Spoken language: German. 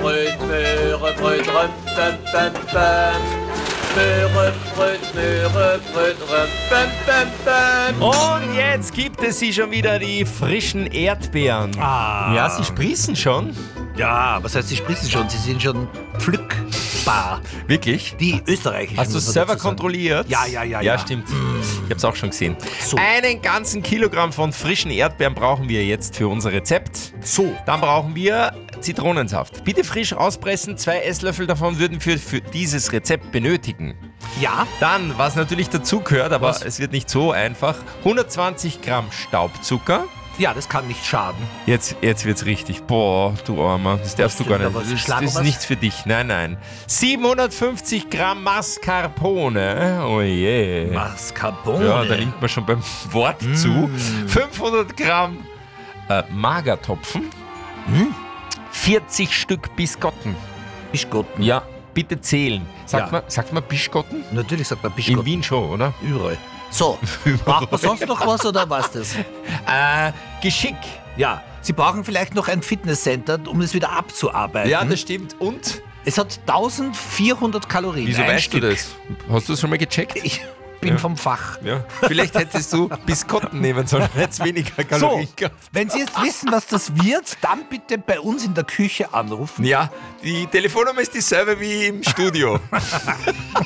Möhrebröt, bam, bam, bam. Möhrebröt, bam, bam, bam. Und jetzt gibt es sie schon wieder, die frischen Erdbeeren. Ja, sie sprießen schon. Ja, was heißt, sie sprießen schon? Sie sind schon pflückbar. Wirklich? Die österreichischen. Hast du es muss man selber dazu sagen. kontrolliert? Ja. Stimmt. Ich habe es auch schon gesehen. So. Einen ganzen Kilogramm von frischen Erdbeeren brauchen wir jetzt für unser Rezept. So. Dann brauchen wir Zitronensaft. Bitte frisch auspressen. 2 Esslöffel davon würden wir für dieses Rezept benötigen. Ja. Dann, was natürlich dazugehört, aber Was? es wird nicht so einfach, 120 Gramm Staubzucker. Ja, das kann nicht schaden. Jetzt wird's richtig. Boah, du Armer, das darfst du gar denn nicht. da was? Das Schlag ist was? nichts für dich. Nein. 750 Gramm Mascarpone. Oh je. Mascarpone. Ja, da nimmt man schon beim Wort zu. 500 Gramm Magertopfen. 40 Stück Biskotten. Biskotten. Ja, bitte zählen. Ja. Sagt man Biskotten? Natürlich sagt man In Biskotten. Wien schon, oder? Überall. So, braucht man sonst noch was oder was das? Geschick. Ja, Sie brauchen vielleicht noch ein Fitnesscenter, um es wieder abzuarbeiten. Ja, das stimmt. Und? Es hat 1400 Kalorien. Wieso ein weißt Stück. du das? Hast du das schon mal gecheckt? Ich bin vom Fach. Ja. Vielleicht hättest du Biskotten nehmen sollen, hättest weniger Kalorien So, gehabt. wenn Sie jetzt wissen, was das wird, dann bitte bei uns in der Küche anrufen. Ja, die Telefonnummer ist dieselbe wie im Studio.